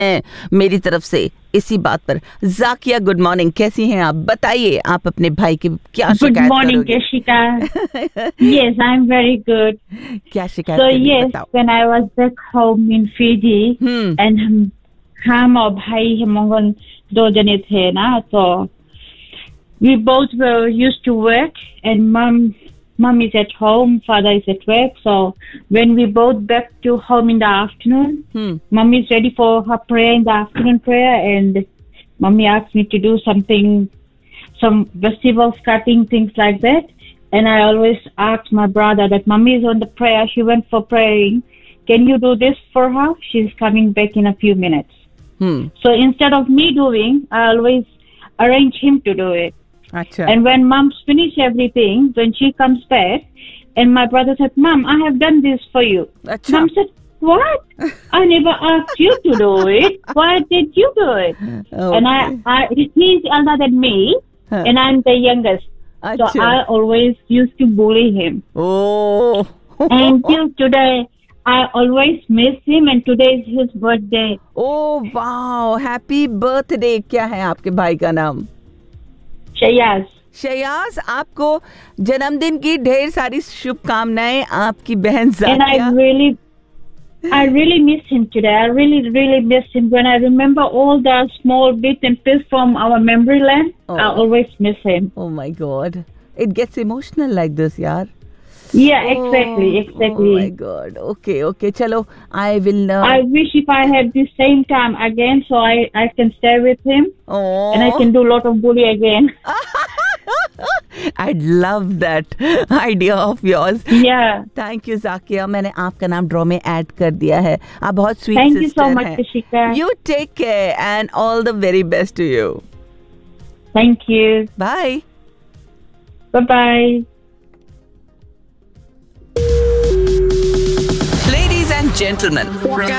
मेरी तरफ से इसी बात पर। जाकिया, गुड मॉर्निंग, कैसी हैं आप? बताइए, आप अपने भाई की क्या शिकायत करोगे? Good morning, Jessica. Yes, I'm very good. क्या शिकायत So करोगे? yes, बताओ। when I was back home in Fiji, and हम और भाई हम लोग दो जने थे ना, तो we both were used to work, and mom is at home, father is at work. So when we both back to home in the afternoon, mom is ready for her prayer in the afternoon prayer, and mommy asked me to do something, some vegetables cutting, things like that. And I always ask my brother that mommy is on the prayer, she went for praying, can you do this for her? She's coming back in a few minutes. So instead of me doing, I always arrange him to do it. अच्छा। And when mom's finished everything, when she comes back, and my brother said, Mom, I have done this for you. अच्छा। Mom said, what? I never asked you to do it. Why did you do it? Okay. And he's elder than me, and I'm the youngest. So अच्छा। I always used to bully him. Oh. And till today, I always miss him, and today is his birthday. Oh wow, happy birthday! क्या है आपके भाई का नाम? Shayaz. शयाज, आपको जन्मदिन की ढेर सारी शुभकामनाएं। आपकी बहन And Zakia. I really miss him today. I really miss him. When I remember all the small bits and pieces from our memory lane, I always miss him. Oh my God, it gets emotional like this, यार। Yeah, exactly. Oh my God. Okay. चलो, I will. I wish if I had the same time again, so I can stay with him, and I can do a lot of bully again. I'd love that idea of yours. Yeah. Thank you, Zakia. मैंने आपका नाम draw में add कर दिया है। आप बहुत sweet Thank sister you so much, हैं। Kashika. You take care and all the very best to you. Thank you. Bye. Bye-bye. Ladies and gentlemen,